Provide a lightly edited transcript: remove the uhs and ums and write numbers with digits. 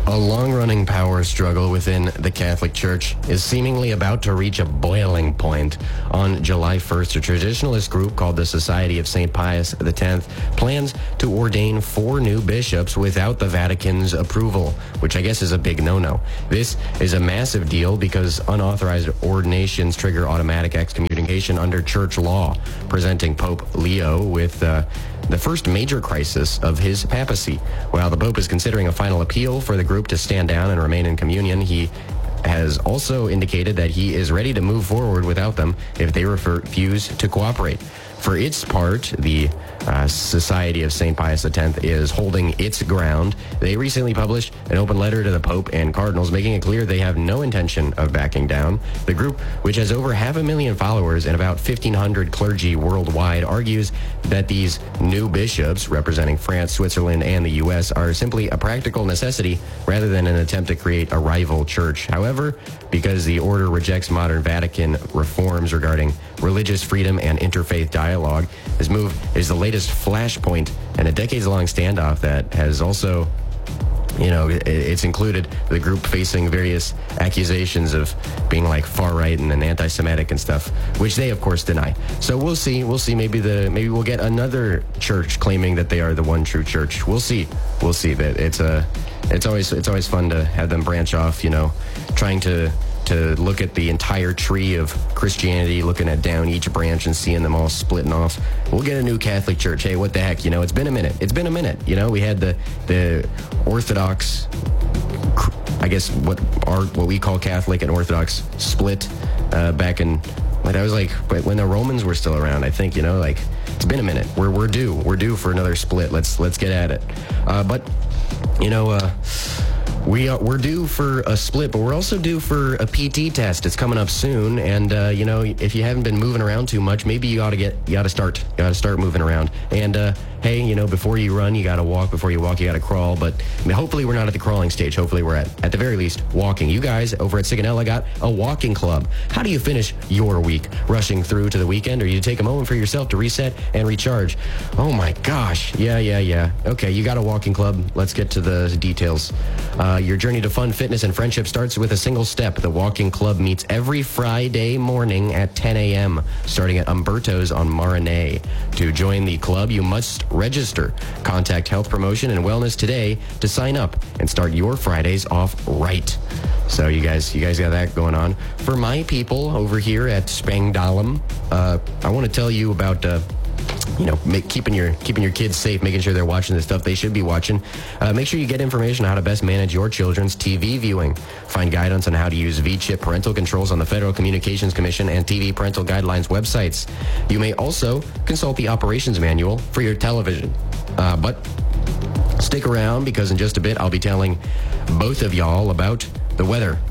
A long-running power struggle within the Catholic Church is seemingly about to reach a boiling point. On July 1st, a traditionalist group called the Society of St. Pius X plans to ordain 4 new bishops without the Vatican's approval, which I guess is a big no-no. This is a massive deal because unauthorized ordinations trigger automatic excommunication under church law, presenting Pope Leo with the first major crisis of his papacy. While the Pope is considering a final appeal for the group to stand down and remain in communion, he has also indicated that he is ready to move forward without them if they refuse to cooperate. For its part, the Society of St. Pius X is holding its ground. They recently published an open letter to the Pope and Cardinals, making it clear they have no intention of backing down. The group, which has over 500,000 followers and about 1,500 clergy worldwide, argues that these new bishops, representing France, Switzerland, and the U.S., are simply a practical necessity rather than an attempt to create a rival church. However, because the order rejects modern Vatican reforms regarding religious freedom and interfaith dialogue, this move is the latest flashpoint in a decades-long standoff that has also, it's included the group facing various accusations of being like far-right and anti-Semitic and stuff, which they of course deny. So we'll see. Maybe we'll get another church claiming that they are the one true church. We'll see. That it's always fun to have them branch off, trying to look at the entire tree of Christianity, looking at down each branch and seeing them all splitting off. We'll get a new Catholic Church. Hey, what the heck? It's been a minute. We had the Orthodox, I guess what we call Catholic and Orthodox split back in, that was like when the Romans were still around, I think, it's been a minute. We're due for another split. Let's get at it. We're due for a split, but we're also due for a PT test. It's coming up soon, and if you haven't been moving around too much, maybe you ought to start moving around. And hey, before you run, you got to walk. Before you walk, you got to crawl. But hopefully, we're not at the crawling stage. Hopefully, we're at the very least walking. You guys over at Sigonella got a walking club. How do you finish your week? Rushing through to the weekend, or you take a moment for yourself to reset and recharge? Oh my gosh, yeah. Okay, you got a walking club. Let's get to the details. Your journey to fun, fitness, and friendship starts with a single step. The Walking Club meets every Friday morning at 10 a.m., starting at Umberto's on Marinay. To join the club, you must register. Contact Health Promotion and Wellness today to sign up and start your Fridays off right. So you guys got that going on. For my people over here at Spangdahlem, I want to tell you about keeping your kids safe, making sure they're watching the stuff they should be watching. Make sure you get information on how to best manage your children's TV viewing. Find guidance on how to use V-chip parental controls on the Federal Communications Commission and TV Parental Guidelines websites. You may also consult the operations manual for your television. But stick around, because in just a bit I'll be telling both of y'all about the weather